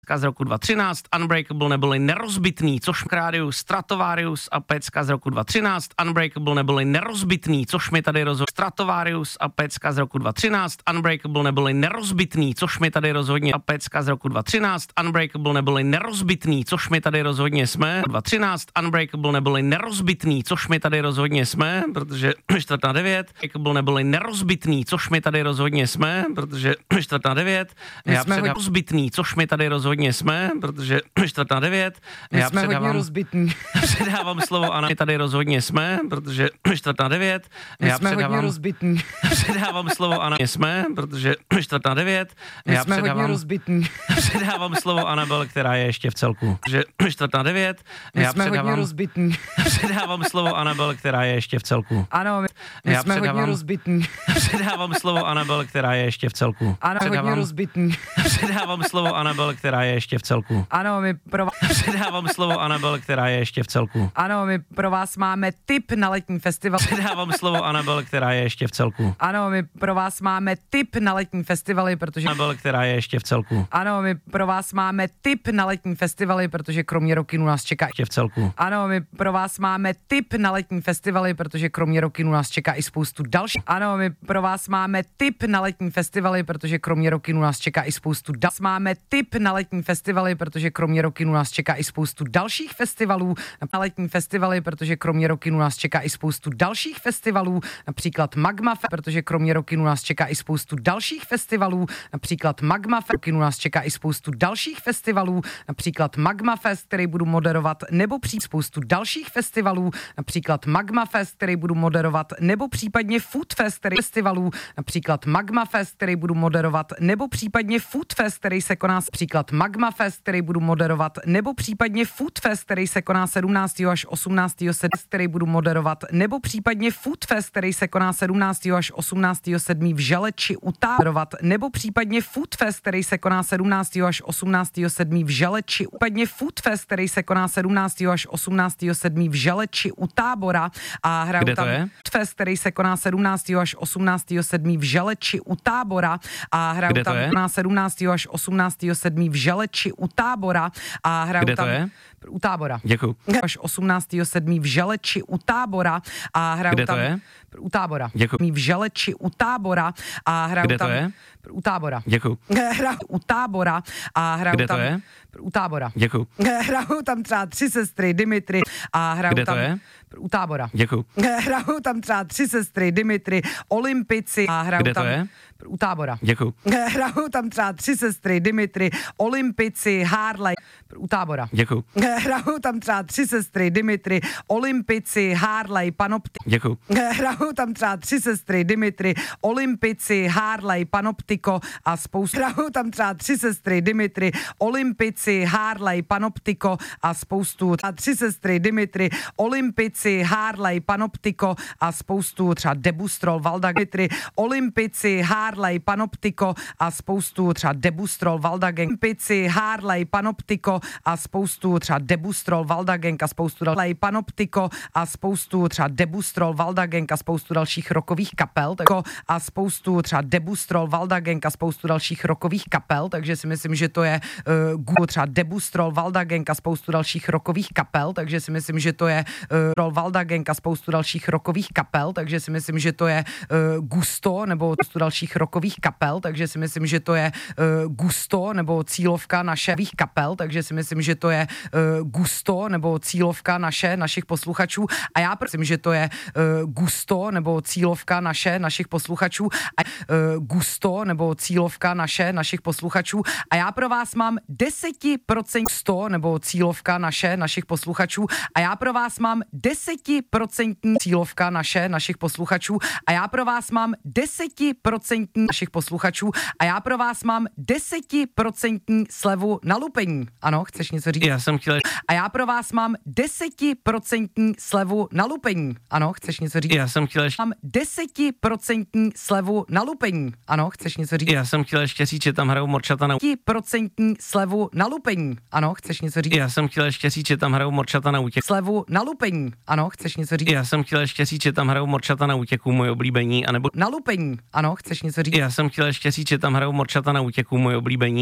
z roku 2013, Unbreakable neboli Nerozbitný, což Radius, Stratovarius a pecka z roku 2013, Unbreakable neboli Nerozbitný, což mi tady rozhodně Stratovarius a pecka z roku 2013, Unbreakable neboli Nerozbitný, což mi tady rozhodně a pecka z roku 2013, Unbreakable neboli Nerozbitný, což mi tady rozhodně jsme, 2013, Unbreakable neboli Nerozbitný, což mi tady rozhodně jsme, protože 4:09, Unbreakable neboli Nerozbitný, což mi tady rozhodně jsme, protože 4:09, já předám rozbitný, což mi tady rozhodně jsme, protože 4:09, já předávám rozbitný. Předávám slovo Ana, my tady rozhodně jsme, protože 4:09, já předávám rozbitný. Předávám slovo Ana, jsme, protože 4:09, já předávám rozbitný. Předávám slovo Anabel, která je ještě v celku. Že 4:09, já předávám rozbitný. Předávám slovo Anabel, která je ještě v celku. Ano, my jsme hodně rozbitní. Předávám slovo Anabel, která je ještě v celku. Ano, hodně rozbitní. Předávám slovo Anabel, která je ještě v celku. Ano, my pro vás... Předávám slovo Anabel, která je ještě v celku. Ano, my pro vás máme tip na letní festival. Předávám slovo Anabel, která je ještě v celku. Ano, my pro vás máme tip na letní festivaly, protože... Anabel, která je ještě v celku. Ano, my pro vás máme tip na letní festivaly, protože kromě Rockinu nás čeká... Ještě v celku. Ano, my pro vás máme tip na letní festivaly, protože kromě Rockinu nás čeká i spoustu dalších. Ano, my pro vás máme tip na letní festivaly, protože kromě Rockinu nás čeká i spoustu dalších. Máme tip na letní festivaly, protože kromě Rockinu nás čeká i spoustu dalších festivalů. Na letní festivaly, protože kromě Rockinu nás čeká i spoustu dalších festivalů, například Magma Fest, protože kromě Rockinu nás čeká i spoustu dalších festivalů, například Magma Fest, Rockinu nás čeká i spoustu dalších festivalů, například Magma Fest, který budu moderovat, nebo spoustu dalších festivalů, například Magma Fest, který budu moderovat, nebo případně Food Fest, který festivalů, například Magma Fest, který budu moderovat, nebo případně Food Fest, který se koná příklad Magma Fest, který budu moderovat, nebo případně Food Fest, který se koná 17. až 18. 7. který budu moderovat, nebo případně Food Fest, který se koná 17. až 18. 7. v Želeči utáborovat, nebo případně Food Fest, který se koná 17. až 18. 7. v Želeči, případně Food Fest, který se koná 17. až 18. 7. v Želeči u Tábora a hraju tam Food Fest, který se koná 17. až 18. 7. v Želeči u Tábora a hraju tam na 17. až 18. 7. v Želeči u Tábora a hraju tam u Tábora. Děkuju. Až 18. 7. v Želeči u Tábora a hraju tam u Tábora. Děkuju. V Želeči u Tábora a hraju tam u Tábora. Děkuju. Hraju u Tábora a hraju tam u Tábora. Děkuju. Hraju tam třeba 3 sestry Dimitry a hraju tam u Tábora. Děkuju. Hraju tam třeba 3 sestry Dimitry, Olympici a hraju tam u Tábora. Děkuju. Hraju tam třeba 3 sestry Dimitry, Olympici, Harley u Tábora. Děkuju. Hraju tam třeba 3 sestry Dimitry, Olympici, Harley, Panoptiko. Děkuju. Hraju tam třeba 3 sestry Dimitry, Olympici, Harley, Panoptiko a spoustu. Hraju tam třeba 3 sestry Dimitry, Olympici, Harley, Panoptiko a spoustu. 3 sestry Dimitry, Olympici, Harley, Panoptiko a spoustu třeba Debustrol, Valda Dimitry, Olympici, Harley, Panoptiko a spoustu třeba Debustrol, Valda Gang, Olympici, Harley, Panoptiko a spoustu třeba Debustrol, Valda Gang a spoustu dalších Panoptiko a spoustu třeba Debustrol, Valda Gang a spoustu dalších rockových kapel a spoustu třeba Debustrol, Valda Gang a spoustu dalších rockových kapel, takže si myslím, že to je třeba Debustrol, Valda Gang a spoustu dalších rockových kapel, takže si myslím, že to je Valda Gang a spoustu dalších rockových kapel, takže si myslím, že to je Gusto nebo spoustu dalších rockových kapel, takže si myslím, že to je Gusto nebo cílovka našich kapel, takže si myslím, že to je Gusto nebo cílovka našich posluchačů a já myslím, že to je Gusto nebo cílovka našich posluchačů a Gusto nebo cílovka našich posluchačů a já pro vás mám 10% 100 nebo cílovka našich posluchačů a já pro vás mám 10% cílovka našich posluchačů a já pro vás mám 10% našich posluchačů a já pro vás mám 10% slevu na lupení. Ano, chceš něco říct? Já jsem chtěl... A já pro vás mám 10% slevu na lupení. Ano, chceš něco říct? Já jsem chtěl... Mám 10% slevu na lupení. Ano, chceš něco říct? Já jsem chtěl ještě říct, že tam hrajou morčata na... 10% slevu na lupení. Ano, chceš něco říct? Já jsem chtěl ještě říct, že tam hrajou morčata na útěku. Slevu na lupení. Ano, chceš něco říct? Já jsem chtěl ještě říct, že tam hrajou morčata na útěku, můj oblíbení, anebo... Na lupení. Ano, chceš něco říct? Já jsem chtěl ještě říct, že tam hrajou morčata na útěku, můj oblíbení.